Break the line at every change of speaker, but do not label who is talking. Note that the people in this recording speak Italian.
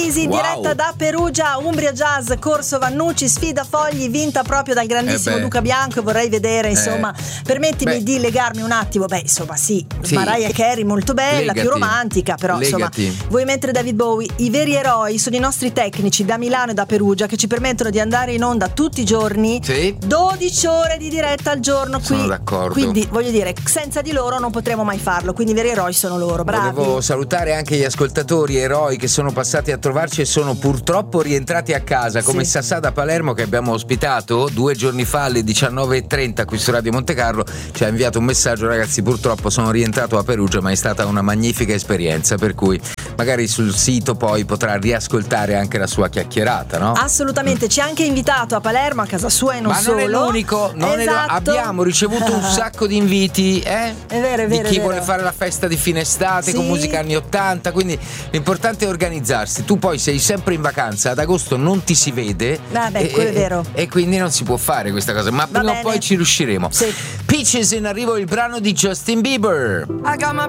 In diretta da Perugia, Umbria Jazz, Corso Vannucci, sfida Fogli, vinta proprio dal grandissimo Luca Bianco. E vorrei vedere, insomma, permettimi di legarmi un attimo. Sì, Mariah Carey molto bella, più romantica, però insomma, voi mentre David Bowie, i veri eroi sono i nostri tecnici da Milano e da Perugia, che ci permettono di andare in onda tutti i giorni, 12 ore di diretta al giorno qui.
Sono d'accordo.
Quindi voglio dire, senza di loro non potremo mai farlo, quindi i veri eroi sono loro, bravi.
Volevo salutare anche gli ascoltatori eroi che sono passati a trovarci e sono purtroppo rientrati a casa, come Sassà da Palermo, che abbiamo ospitato 2 giorni fa alle 19:30 qui su Radio Monte Carlo. Ci ha inviato un messaggio: ragazzi, purtroppo sono rientrato a Perugia, ma è stata una magnifica esperienza, per cui magari sul sito poi potrà riascoltare anche la sua chiacchierata, no?
Assolutamente, ci ha anche invitato a Palermo, a casa sua, e non solo.
Ma non è l'unico, abbiamo ricevuto un sacco di inviti,
È vero,
di chi vuole fare la festa di fine estate con musica anni 80, quindi l'importante è organizzarsi. Tu poi sei sempre in vacanza, ad agosto non ti si vede,
quello è vero,
e quindi non si può fare questa cosa, ma prima o poi ci riusciremo. Peaches, in arrivo il brano di Justin Bieber.
I got my